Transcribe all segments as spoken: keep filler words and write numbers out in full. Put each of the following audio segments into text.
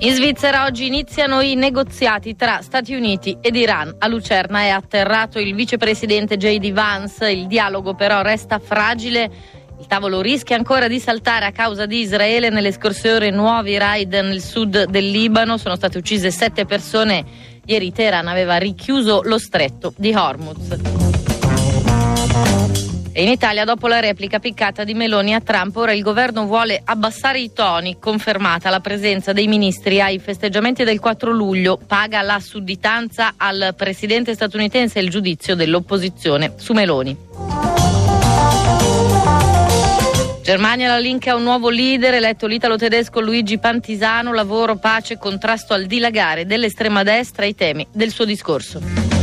In Svizzera oggi iniziano i negoziati tra Stati Uniti ed Iran. A Lucerna è atterrato il vicepresidente J D Vance, il dialogo però resta fragile. Il tavolo rischia ancora di saltare a causa di Israele. Nelle scorse ore nuovi raid nel sud del Libano, sono state uccise sette persone. Ieri Teheran aveva richiuso lo stretto di Hormuz. E in Italia, dopo la replica piccata di Meloni a Trump, ora il governo vuole abbassare i toni. Confermata la presenza dei ministri ai festeggiamenti del quattro luglio, paga la sudditanza al presidente statunitense il giudizio dell'opposizione su Meloni. Germania, la Linke ha un nuovo leader, eletto l'italo-tedesco Luigi Pantisano. Lavoro, pace, contrasto al dilagare dell'estrema destra, i temi del suo discorso.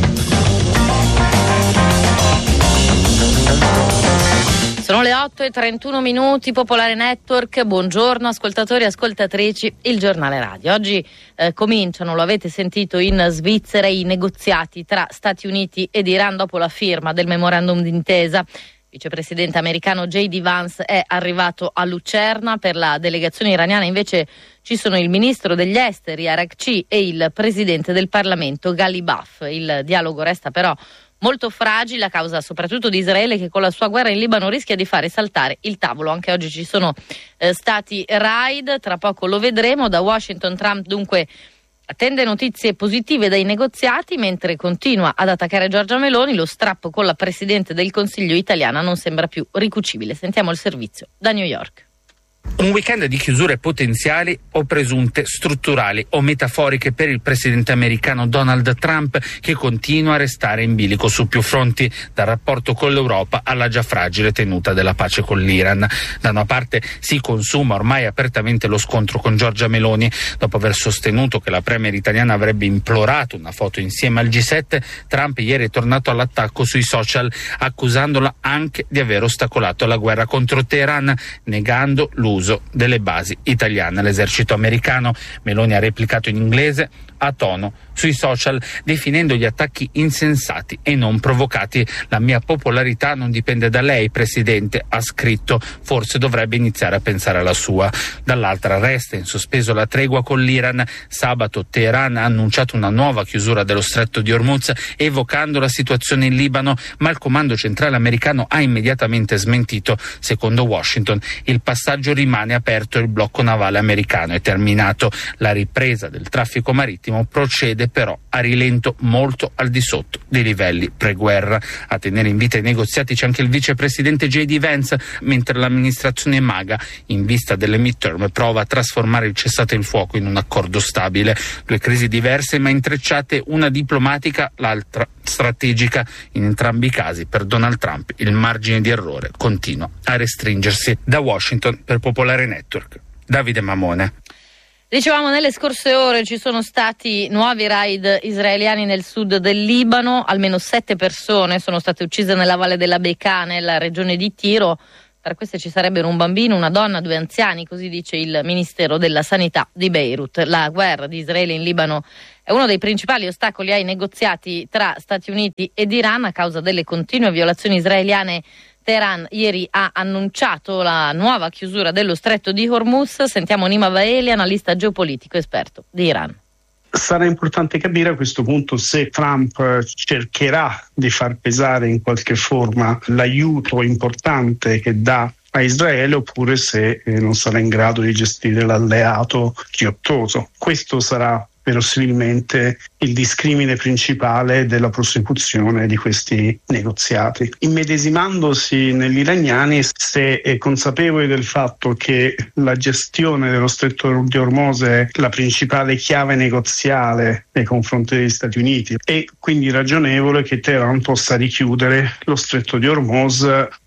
Sono le otto e trentuno minuti, Popolare Network, buongiorno ascoltatori e ascoltatrici, il giornale radio. Oggi eh, cominciano, lo avete sentito, in Svizzera i negoziati tra Stati Uniti ed Iran dopo la firma del memorandum d'intesa. Il vicepresidente americano J D Vance è arrivato a Lucerna. Per la delegazione iraniana invece ci sono il ministro degli esteri Araghchi e il presidente del Parlamento Ghalibaf. Il dialogo resta però molto fragile a causa soprattutto di Israele, che con la sua guerra in Libano rischia di fare saltare il tavolo. Anche oggi ci sono eh, stati raid, tra poco lo vedremo. Da Washington Trump dunque attende notizie positive dai negoziati, mentre continua ad attaccare Giorgia Meloni. Lo strappo con la Presidente del Consiglio italiana non sembra più ricucibile. Sentiamo il servizio da New York. Un weekend di chiusure potenziali o presunte, strutturali o metaforiche per il presidente americano Donald Trump, che continua a restare in bilico su più fronti, dal rapporto con l'Europa alla già fragile tenuta della pace con l'Iran. Da una parte si consuma ormai apertamente lo scontro con Giorgia Meloni. Dopo aver sostenuto che la premier italiana avrebbe implorato una foto insieme al G sette, Trump ieri è tornato all'attacco sui social, accusandola anche di aver ostacolato la guerra contro Teheran, negando l'uso delle basi italiane all'esercito americano. Meloni ha replicato in inglese a tono sui social, definendo gli attacchi insensati e non provocati. La mia popolarità non dipende da lei, presidente, ha scritto. Forse dovrebbe iniziare a pensare alla sua. Dall'altra resta in sospeso la tregua con l'Iran. Sabato Teheran ha annunciato una nuova chiusura dello stretto di Hormuz, evocando la situazione in Libano, ma il comando centrale americano ha immediatamente smentito. Secondo Washington il passaggio rimane aperto e il blocco navale americano è terminato. La ripresa del traffico marittimo procede però a rilento, molto al di sotto dei livelli pre-guerra. A tenere in vita i negoziati c'è anche il vicepresidente J D Vance, mentre l'amministrazione MAGA, in vista delle midterm, prova a trasformare il cessate il fuoco in un accordo stabile. Due crisi diverse ma intrecciate, una diplomatica, l'altra strategica. In entrambi i casi per Donald Trump il margine di errore continua a restringersi. Da Washington per Popolare Network, Davide Mamone. Dicevamo, nelle scorse ore ci sono stati nuovi raid israeliani nel sud del Libano. Almeno sette persone sono state uccise nella valle della Bekaa, nella regione di Tiro. Tra queste ci sarebbero un bambino, una donna, due anziani, così dice il Ministero della Sanità di Beirut. La guerra di Israele in Libano è uno dei principali ostacoli ai negoziati tra Stati Uniti ed Iran a causa delle continue violazioni israeliane. Teheran ieri ha annunciato la nuova chiusura dello stretto di Hormuz. Sentiamo Nima Vaeli, analista geopolitico esperto di Iran. Sarà importante capire a questo punto se Trump cercherà di far pesare in qualche forma l'aiuto importante che dà a Israele, oppure se non sarà in grado di gestire l'alleato ghiottoso. Questo sarà verosimilmente il discrimine principale della prosecuzione di questi negoziati. Immedesimandosi negli iraniani, se è consapevoli del fatto che la gestione dello stretto di Hormuz è la principale chiave negoziale nei confronti degli Stati Uniti, è quindi ragionevole che Teheran possa richiudere lo stretto di Hormuz,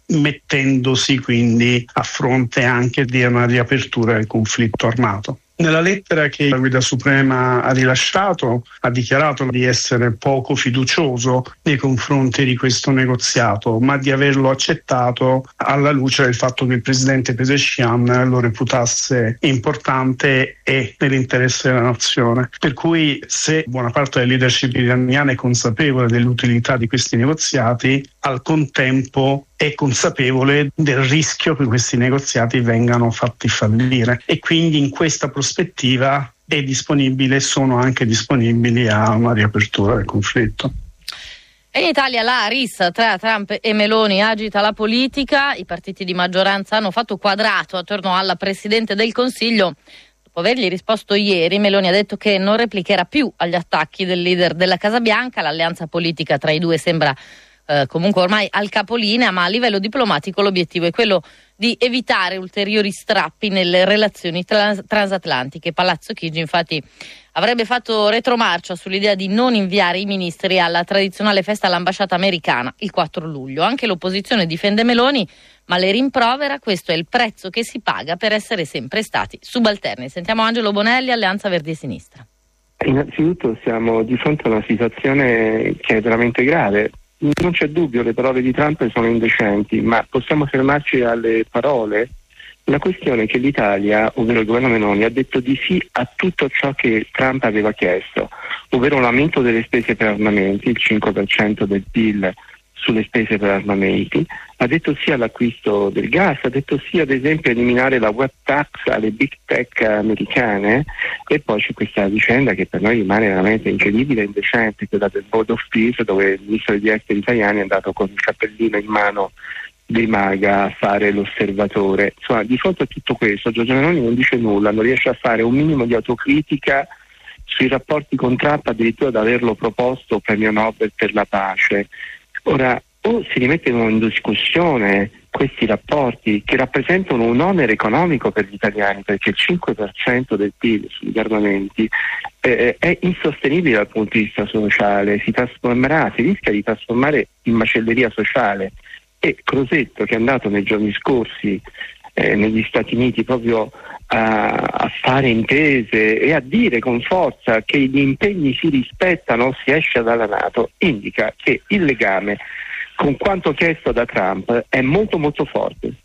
mettendosi quindi a fronte anche di una riapertura del conflitto armato. Nella lettera che la Guida Suprema ha rilasciato, ha dichiarato di essere poco fiducioso nei confronti di questo negoziato, ma di averlo accettato alla luce del fatto che il presidente Pezeshkian lo reputasse importante e nell'interesse della nazione. Per cui, se buona parte della leadership iraniana è consapevole dell'utilità di questi negoziati, al contempo è consapevole del rischio che questi negoziati vengano fatti fallire, e quindi in questa prospettiva è disponibile, sono anche disponibili a una riapertura del conflitto. E in Italia la rissa tra Trump e Meloni agita la politica. I partiti di maggioranza hanno fatto quadrato attorno alla Presidente del Consiglio. Dopo avergli risposto ieri, Meloni ha detto che non replicherà più agli attacchi del leader della Casa Bianca. L'alleanza politica tra i due sembra eh, comunque ormai al capolinea, ma a livello diplomatico l'obiettivo è quello di evitare ulteriori strappi nelle relazioni trans- transatlantiche. Palazzo Chigi infatti avrebbe fatto retromarcia sull'idea di non inviare i ministri alla tradizionale festa all'ambasciata americana il quattro luglio. Anche l'opposizione difende Meloni, ma le rimprovera: questo è il prezzo che si paga per essere sempre stati subalterni. Sentiamo Angelo Bonelli, Alleanza Verdi e Sinistra. Innanzitutto siamo di fronte a una situazione che è veramente grave. Non c'è dubbio, le parole di Trump sono indecenti, ma possiamo fermarci alle parole? La questione è che l'Italia, ovvero il governo Meloni, ha detto di sì a tutto ciò che Trump aveva chiesto, ovvero un aumento delle spese per armamenti, il cinque per cento del P I L sulle spese per armamenti, ha detto sì all'acquisto del gas, ha detto sì ad esempio a eliminare la web tax alle big tech americane, e poi c'è questa vicenda che per noi rimane veramente incredibile e indecente, quella del Board of Peace, dove il ministro degli esteri italiani è andato con il cappellino in mano dei MAGA a fare l'osservatore. Insomma, di fronte a tutto questo Giorgia Meloni non dice nulla, non riesce a fare un minimo di autocritica sui rapporti con Trump, addirittura ad averlo proposto premio Nobel per la pace. Ora, o si rimettono in discussione questi rapporti che rappresentano un onere economico per gli italiani, perché il cinque per cento del P I L sugli armamenti eh, è insostenibile dal punto di vista sociale, si trasformerà, si rischia di trasformare in macelleria sociale. E Crosetto, che è andato nei giorni scorsi eh, negli Stati Uniti proprio a, a fare intese e a dire con forza che gli impegni si rispettano, si esce dalla NATO, indica che il legame con quanto chiesto da Trump è molto molto forte.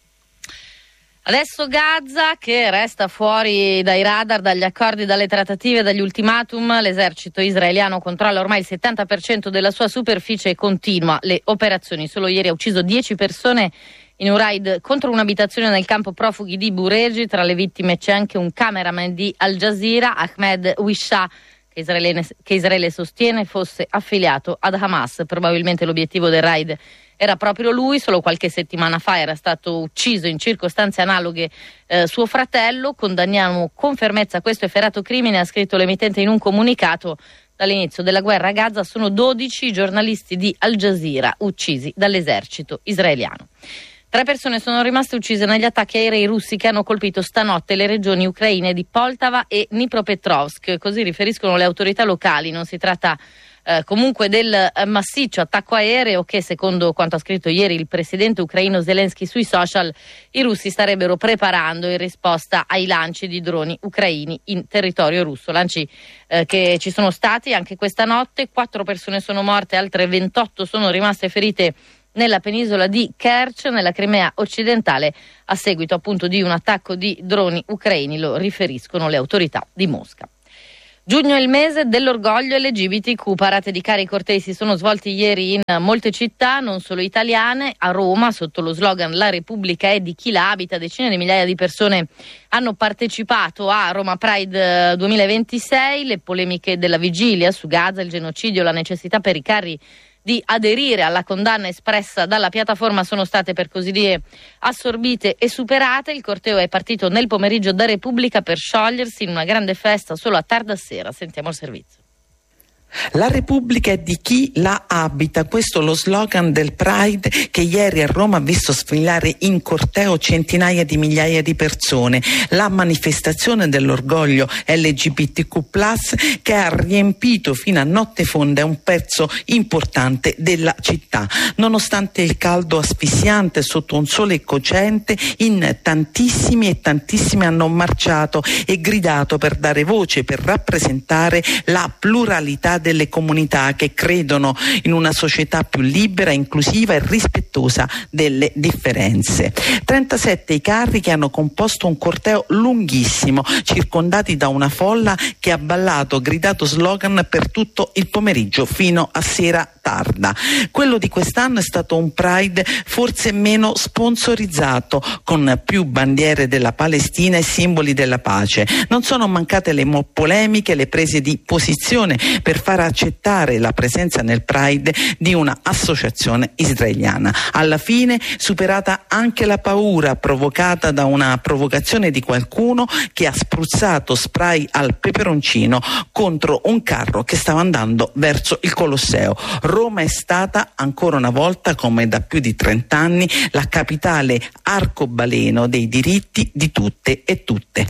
Adesso Gaza, che resta fuori dai radar, dagli accordi, dalle trattative, dagli ultimatum. L'esercito israeliano controlla ormai il settanta per cento della sua superficie e continua le operazioni. Solo ieri ha ucciso dieci persone in un raid contro un'abitazione nel campo profughi di Bureji. Tra le vittime c'è anche un cameraman di Al Jazeera, Ahmed Wisha, che Israele, che Israele sostiene fosse affiliato ad Hamas. Probabilmente l'obiettivo del raid era proprio lui. Solo qualche settimana fa era stato ucciso in circostanze analoghe eh, suo fratello. Condanniamo con fermezza questo efferato crimine, ha scritto l'emittente in un comunicato. Dall'inizio della guerra a Gaza sono dodici i giornalisti di Al Jazeera uccisi dall'esercito israeliano. Tre persone sono rimaste uccise negli attacchi aerei russi che hanno colpito stanotte le regioni ucraine di Poltava e Dnipropetrovsk. Così riferiscono le autorità locali. Non si tratta eh, comunque del eh, massiccio attacco aereo che, secondo quanto ha scritto ieri il presidente ucraino Zelensky sui social, i russi starebbero preparando in risposta ai lanci di droni ucraini in territorio russo. Lanci eh, che ci sono stati anche questa notte. Quattro persone sono morte, altre ventotto sono rimaste ferite nella penisola di Kerch, nella Crimea occidentale, a seguito appunto di un attacco di droni ucraini, lo riferiscono le autorità di Mosca. Giugno è il mese dell'orgoglio L G B T Q. Parate di carri e cortei si sono svolti ieri in molte città, non solo italiane. A Roma, sotto lo slogan "La Repubblica è di chi la abita", decine di migliaia di persone hanno partecipato a Roma Pride duemilaventisei. Le polemiche della vigilia su Gaza, il genocidio, la necessità per i carri di aderire alla condanna espressa dalla piattaforma sono state, per così dire, assorbite e superate. Il corteo è partito nel pomeriggio da Repubblica per sciogliersi in una grande festa solo a tarda sera. Sentiamo il servizio. La Repubblica è di chi la abita, questo è lo slogan del Pride che ieri a Roma ha visto sfilare in corteo centinaia di migliaia di persone. La manifestazione dell'orgoglio L G B T Q plus, che ha riempito fino a notte fonda un pezzo importante della città. Nonostante il caldo asfissiante sotto un sole cocente, in tantissimi e tantissimi hanno marciato e gridato per dare voce, per rappresentare la pluralità l'unità delle comunità che credono in una società più libera, inclusiva e rispettosa delle differenze. trentasette i carri che hanno composto un corteo lunghissimo, circondati da una folla che ha ballato, gridato slogan per tutto il pomeriggio fino a sera tarda. Quello di quest'anno è stato un Pride forse meno sponsorizzato, con più bandiere della Palestina e simboli della pace. Non sono mancate le mo- polemiche, le prese di posizione per far accettare la presenza nel Pride di una associazione israeliana. Alla fine superata anche la paura provocata da una provocazione di qualcuno che ha spruzzato spray al peperoncino contro un carro che stava andando verso il Colosseo. Roma è stata ancora una volta, come da più di trent'anni, la capitale arcobaleno dei diritti di tutte e tutte.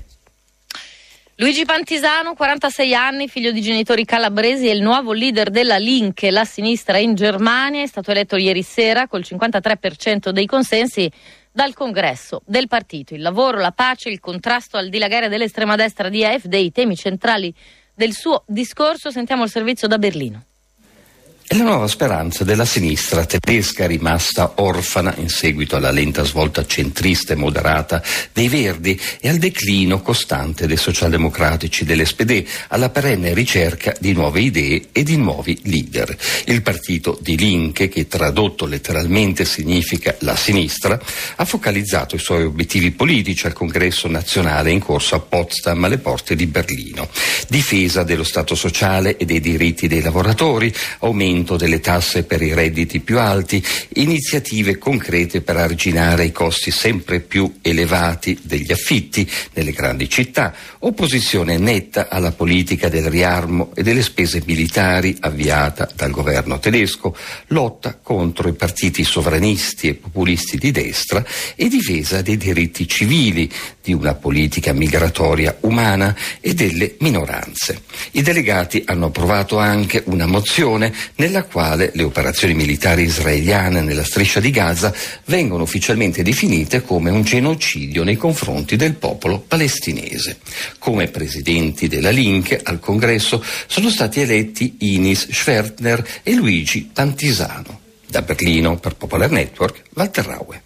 Luigi Pantisano, quarantasei anni, figlio di genitori calabresi e il nuovo leader della Linke, la sinistra in Germania, è stato eletto ieri sera col cinquantatré per cento dei consensi dal congresso del partito. Il lavoro, la pace, il contrasto al dilagare dell'estrema destra di A F D, i temi centrali del suo discorso. Sentiamo il servizio da Berlino. È la nuova speranza della sinistra tedesca, rimasta orfana in seguito alla lenta svolta centrista e moderata dei Verdi e al declino costante dei socialdemocratici dell'S P D, alla perenne ricerca di nuove idee e di nuovi leader. Il partito Die Linke, che tradotto letteralmente significa la sinistra, ha focalizzato i suoi obiettivi politici al congresso nazionale in corso a Potsdam, alle porte di Berlino. Difesa dello Stato sociale e dei diritti dei lavoratori, aumento delle tasse per i redditi più alti, iniziative concrete per arginare i costi sempre più elevati degli affitti nelle grandi città, opposizione netta alla politica del riarmo e delle spese militari avviata dal governo tedesco, lotta contro i partiti sovranisti e populisti di destra e difesa dei diritti civili, di una politica migratoria umana e delle minoranze. I delegati hanno approvato anche una mozione nella quale le operazioni militari israeliane nella striscia di Gaza vengono ufficialmente definite come un genocidio nei confronti del popolo palestinese. Come presidenti della Linke al congresso sono stati eletti Inis Schwertner e Luigi Pantisano. Da Berlino, per Popular Network, Walter Raue.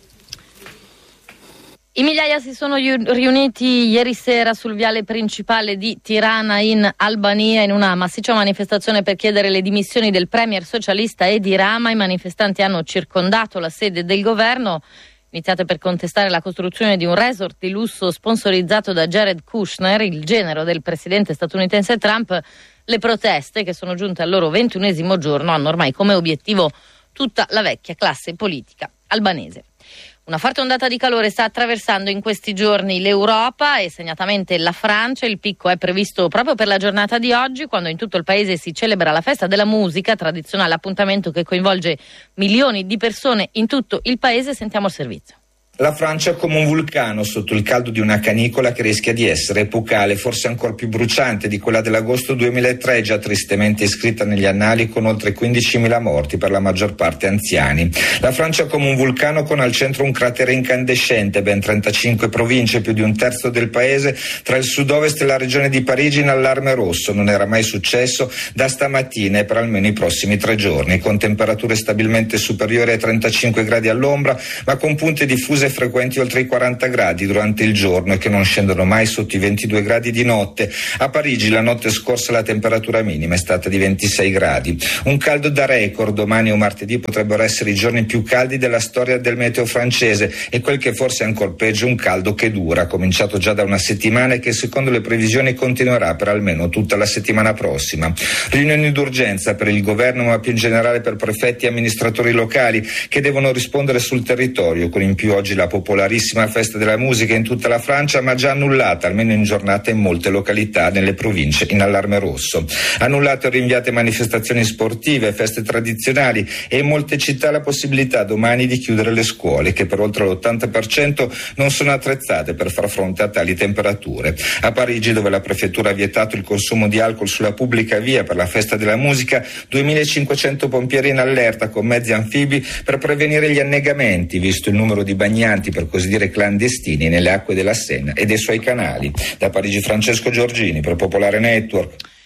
I migliaia si sono riuniti ieri sera sul viale principale di Tirana in Albania in una massiccia manifestazione per chiedere le dimissioni del premier socialista Edi Rama. I manifestanti hanno circondato la sede del governo, iniziate per contestare la costruzione di un resort di lusso sponsorizzato da Jared Kushner, il genero del presidente statunitense Trump. Le proteste, che sono giunte al loro ventunesimo giorno, hanno ormai come obiettivo tutta la vecchia classe politica albanese. Una forte ondata di calore sta attraversando in questi giorni l'Europa e segnatamente la Francia. Il picco è previsto proprio per la giornata di oggi, quando in tutto il paese si celebra la festa della musica, tradizionale appuntamento che coinvolge milioni di persone in tutto il paese. Sentiamo il servizio. La Francia è come un vulcano sotto il caldo di una canicola che rischia di essere epocale, forse ancora più bruciante di quella dell'agosto duemilatré, già tristemente iscritta negli annali con oltre quindicimila morti, per la maggior parte anziani. La Francia è come un vulcano con al centro un cratere incandescente, ben trentacinque province, più di un terzo del paese, tra il sud-ovest e la regione di Parigi in allarme rosso. Non era mai successo da stamattina e per almeno i prossimi tre giorni, con temperature stabilmente superiori ai trentacinque gradi all'ombra, ma con punte diffuse e frequenti oltre i quaranta gradi durante il giorno e che non scendono mai sotto i ventidue gradi di notte. A Parigi la notte scorsa la temperatura minima è stata di ventisei gradi. Un caldo da record. Domani o martedì potrebbero essere i giorni più caldi della storia del meteo francese e quel che forse è ancora peggio, un caldo che dura, cominciato già da una settimana e che secondo le previsioni continuerà per almeno tutta la settimana prossima. Riunioni d'urgenza per il governo, ma più in generale per prefetti e amministratori locali che devono rispondere sul territorio, con in più oggi la popolarissima festa della musica in tutta la Francia, ma già annullata almeno in giornata in molte località nelle province in allarme rosso. Annullate o rinviate manifestazioni sportive, feste tradizionali e in molte città la possibilità domani di chiudere le scuole, che per oltre l'ottanta per cento non sono attrezzate per far fronte a tali temperature. A Parigi, dove la prefettura ha vietato il consumo di alcol sulla pubblica via per la festa della musica, duemilacinquecento pompieri in allerta con mezzi anfibi per prevenire gli annegamenti, visto il numero di bagnanti, per così dire clandestini, nelle acque della Senna e dei suoi canali. Da Parigi Francesco Giorgini per Popolare Network.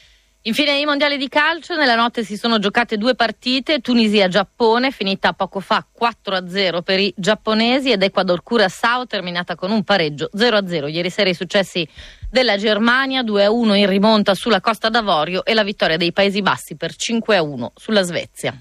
Infine i mondiali di calcio, nella notte si sono giocate due partite, Tunisia-Giappone finita poco fa quattro a zero per i giapponesi ed Ecuador-Curaçao terminata con un pareggio zero a zero. Ieri sera i successi della Germania due a uno in rimonta sulla Costa d'Avorio e la vittoria dei Paesi Bassi per cinque a uno sulla Svezia.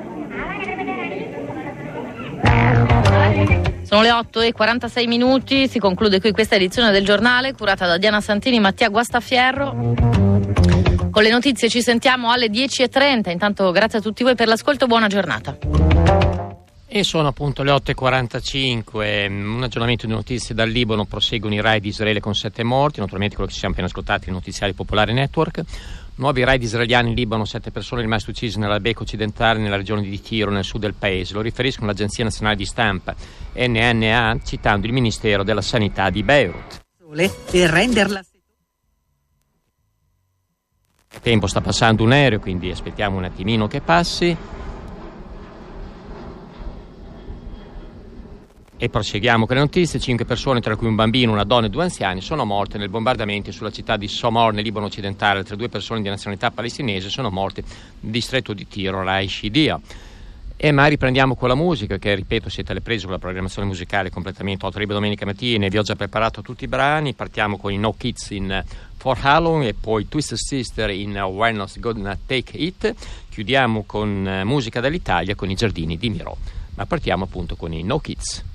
Sono le otto e quarantasei minuti, si conclude qui questa edizione del giornale curata da Diana Santini e Mattia Guastafierro. Con le notizie ci sentiamo alle dieci e trenta, intanto grazie a tutti voi per l'ascolto, buona giornata. E sono appunto le otto e quarantacinque, un aggiornamento di notizie dal Libano, proseguono i raid di Israele con sette morti, naturalmente quello che ci siamo appena ascoltati, il notiziario Popolare Network. Nuovi raid israeliani in Libano, sette persone rimaste uccise nell'Albeco occidentale nella regione di Tiro, nel sud del paese. Lo riferiscono l'agenzia nazionale di stampa N N A, citando il Ministero della Sanità di Beirut. Per renderla... Il tempo sta passando un aereo, quindi aspettiamo un attimino che passi. E proseguiamo con le notizie. Cinque persone, tra cui un bambino, una donna e due anziani, sono morte nel bombardamento sulla città di Somor, nel Libano occidentale. Altre due persone di nazionalità palestinese sono morte nel distretto di Tiro, Raish-Idia. E ma riprendiamo con la musica, che ripeto siete alle prese con la programmazione musicale completamente otto ribe domenica mattina, e vi ho già preparato tutti i brani. Partiamo con i No Kids in For Halloween e poi Twisted Sister in We're Not Gonna Take It. Chiudiamo con musica dall'Italia con i Giardini di Miro, ma partiamo appunto con i No Kids.